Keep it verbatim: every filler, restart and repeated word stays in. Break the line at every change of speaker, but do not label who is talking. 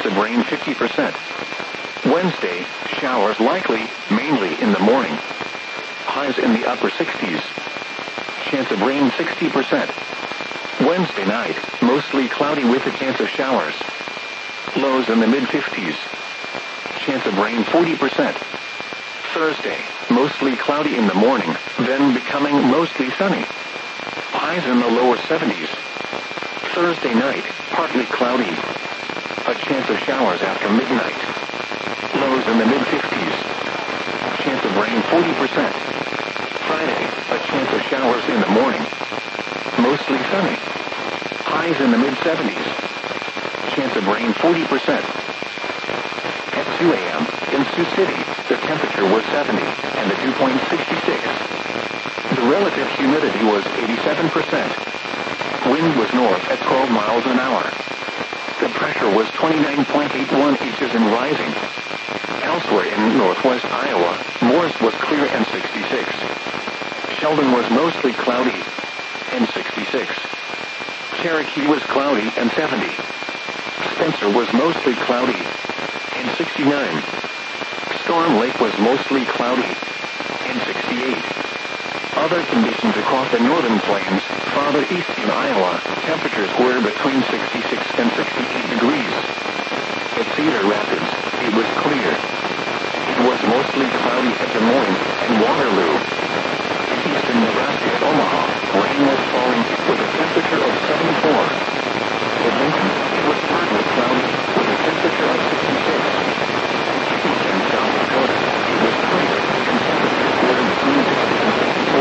of rain fifty percent. Wednesday, showers likely, mainly in the morning. Highs in the upper sixties. Chance of rain sixty percent. Wednesday night, mostly cloudy with a chance of showers. Lows in the mid-fifties. Chance of rain forty percent. Thursday, mostly cloudy in the morning, then becoming mostly sunny. Highs in the lower seventies. Thursday night, partly cloudy. A chance of showers after midnight. Lows in the mid-fifties. Chance of rain forty percent. Friday, a chance of showers in the morning. Mostly sunny. Highs in the mid-seventies. Chance of rain forty percent. At two a m, in Sioux City, the temperature was seventy, and the dew point sixty-six. The relative humidity was eighty-seven percent. Wind was north at twelve miles an hour. The pressure was twenty-nine point eight one inches and rising. Elsewhere in northwest Iowa, Morris was clear and sixty-six. Sheldon was mostly cloudy and sixty-six. Cherokee was cloudy and seventy. Spencer was mostly cloudy and sixty-nine. Storm Lake was mostly cloudy and sixty-eight. Other conditions across the northern plains, farther east in Iowa, temperatures were between sixty-six and sixty-eight degrees. At Cedar Rapids, it was clear. It was mostly cloudy at Des Moines and Waterloo. In eastern Nebraska at Omaha,